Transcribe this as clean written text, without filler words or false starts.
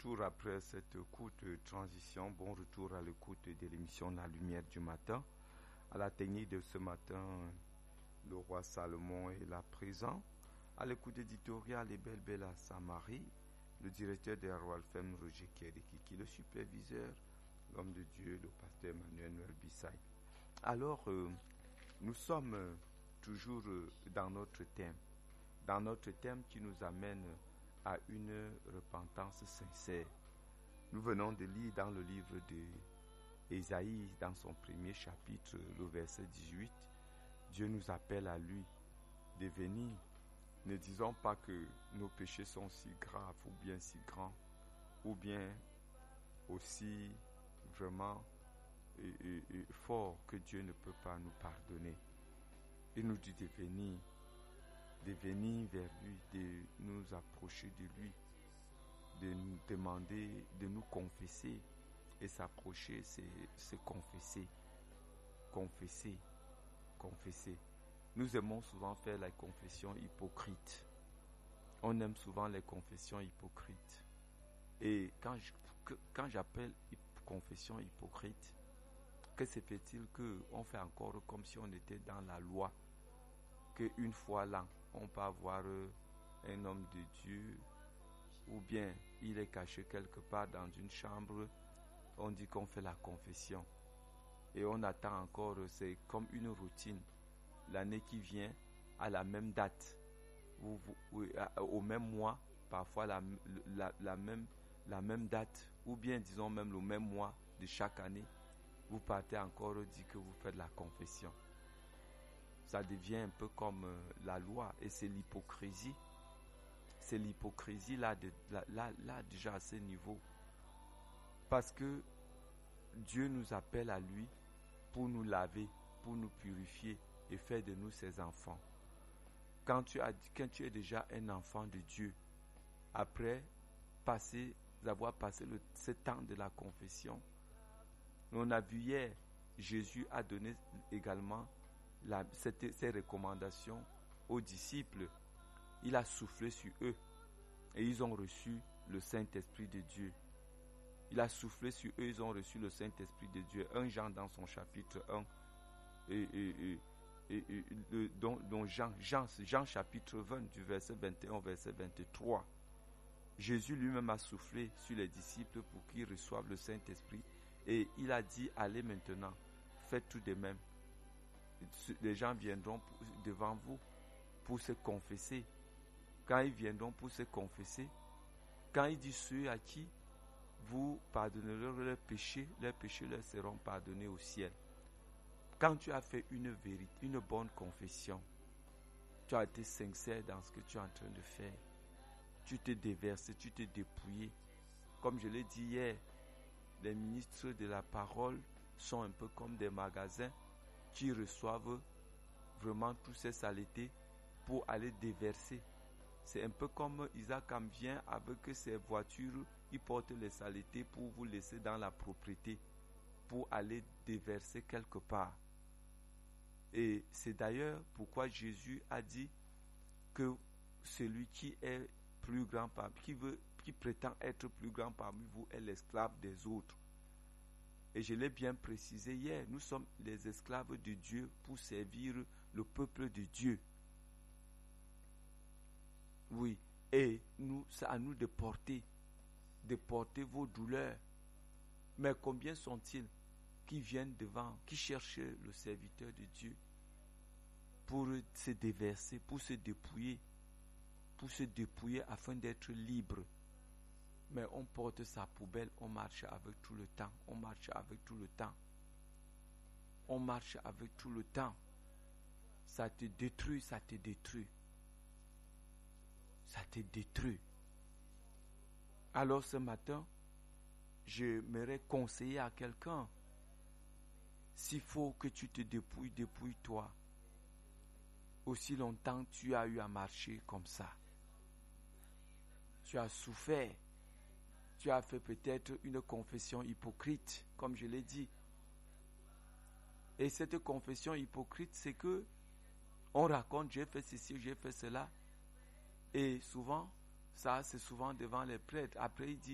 retour après cette courte transition. Bon retour à l'écoute de l'émission La Lumière du matin. À la technique de ce matin, le roi Salomon est là présent. À l'écoute éditoriale et Belle à Saint-Marie, le directeur de Royal FM, Roger Kerikiki, le superviseur, l'homme de Dieu, le pasteur Emmanuel Noël Bissaï. Alors, nous sommes toujours dans notre thème qui nous amène à une repentance sincère. Nous venons de lire dans le livre d'Ésaïe, dans son premier chapitre, le verset 18, Dieu nous appelle à lui de venir. Ne disons pas que nos péchés sont si graves ou bien si grands, ou bien aussi vraiment forts que Dieu ne peut pas nous pardonner. Il nous dit de venir vers lui, de nous approcher de lui, de nous demander, de nous confesser. Et s'approcher, c'est confesser. Confesser. Nous aimons souvent faire la confession hypocrite. On aime souvent les confessions hypocrites. Et quand j'appelle confession hypocrite, que se fait-il qu'on fait encore comme si on était dans la loi, qu'une fois là, on peut avoir un homme de Dieu, ou bien il est caché quelque part dans une chambre, on dit qu'on fait la confession. Et on attend encore, c'est comme une routine. L'année qui vient, à la même date, au même mois, parfois la même date, ou bien disons même le même mois de chaque année, vous partez encore dire que vous faites la confession. Ça devient un peu comme la loi, et c'est l'hypocrisie. C'est l'hypocrisie là déjà à ce niveau. Parce que Dieu nous appelle à lui pour nous laver, pour nous purifier et faire de nous ses enfants. Quand tu es déjà un enfant de Dieu, après avoir passé ce temps de la confession, on a vu hier, Jésus a donné également ces recommandations aux disciples. Il a soufflé sur eux et ils ont reçu le Saint-Esprit de Dieu. Il a soufflé sur eux, ils ont reçu le Saint-Esprit de Dieu. 1 Jean dans son chapitre 1 dont Jean chapitre 20 du verset 21 au verset 23. Jésus lui-même a soufflé sur les disciples pour qu'ils reçoivent le Saint-Esprit et il a dit, allez maintenant, faites tout de même. Les gens viendront devant vous pour se confesser. Quand ils viendront pour se confesser, quand il dit ceux à qui vous pardonnerez leurs péchés leur seront pardonnés au ciel. Quand tu as fait une bonne confession, tu as été sincère dans ce que tu es en train de faire, tu t'es déversé, tu t'es dépouillé. Comme je l'ai dit hier, les ministres de la parole sont un peu comme des magasins qui reçoivent vraiment toutes ces saletés pour aller déverser. C'est un peu comme Isaac vient avec ses voitures, il porte les saletés pour vous laisser dans la propriété, pour aller déverser quelque part. Et c'est d'ailleurs pourquoi Jésus a dit que celui qui est plus grand qui prétend être plus grand parmi vous est l'esclave des autres. Et je l'ai bien précisé hier, nous sommes les esclaves de Dieu pour servir le peuple de Dieu. Oui, et c'est à nous de porter vos douleurs. Mais combien sont-ils qui viennent devant, qui cherchent le serviteur de Dieu pour se déverser, pour se dépouiller afin d'être libre. Mais on porte sa poubelle, on marche avec tout le temps. Ça te détruit. Alors ce matin, j'aimerais conseiller à quelqu'un, s'il faut que tu te dépouilles, dépouille-toi. Aussi longtemps tu as eu à marcher comme ça. Tu as souffert. Tu as fait peut-être une confession hypocrite, comme je l'ai dit. Et cette confession hypocrite, c'est que on raconte, j'ai fait ceci, j'ai fait cela. Et souvent, ça c'est souvent devant les prêtres. Après, il dit,